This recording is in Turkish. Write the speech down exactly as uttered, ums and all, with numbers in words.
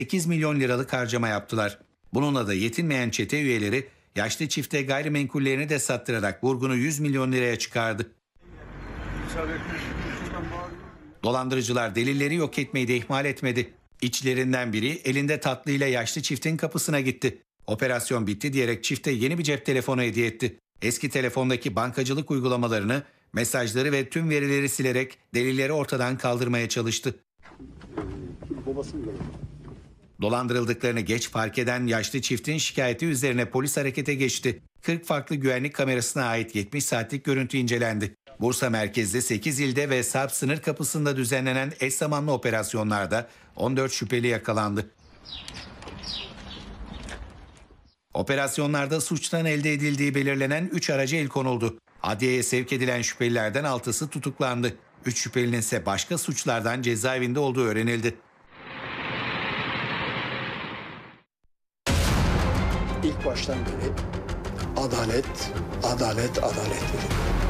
sekiz milyon liralık harcama yaptılar. Bununla da yetinmeyen çete üyeleri yaşlı çifte gayrimenkullerini de sattırarak vurgunu yüz milyon liraya çıkardı. Dolandırıcılar delilleri yok etmeyi de ihmal etmedi. İçlerinden biri elinde tatlıyla yaşlı çiftin kapısına gitti. Operasyon bitti diyerek çifte yeni bir cep telefonu hediye etti. Eski telefondaki bankacılık uygulamalarını, mesajları ve tüm verileri silerek delilleri ortadan kaldırmaya çalıştı. Dolandırıldıklarını geç fark eden yaşlı çiftin şikayeti üzerine polis harekete geçti. kırk farklı güvenlik kamerasına ait yetmiş saatlik görüntü incelendi. Bursa merkezli sekiz ilde ve Sarp sınır kapısında düzenlenen eş zamanlı operasyonlarda on dört şüpheli yakalandı. Operasyonlarda suçtan elde edildiği belirlenen üç araca el konuldu. Adliyeye sevk edilen şüphelilerden altısı tutuklandı. üç şüphelinin ise başka suçlardan cezaevinde olduğu öğrenildi. İlk baştan beri adalet, adalet, adalet dedi.